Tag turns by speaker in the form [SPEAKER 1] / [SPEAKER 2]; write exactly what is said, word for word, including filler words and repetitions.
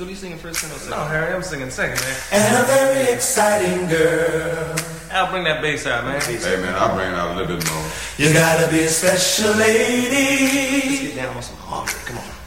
[SPEAKER 1] What are you singing first and second?
[SPEAKER 2] No, Harry, I'm singing second, man.
[SPEAKER 3] And a very exciting girl.
[SPEAKER 2] I'll bring that bass out, man.
[SPEAKER 4] Hey, man, I'll bring it out a little bit more.
[SPEAKER 3] You gotta be a special lady.
[SPEAKER 1] Let's get down on some hunger. Come on.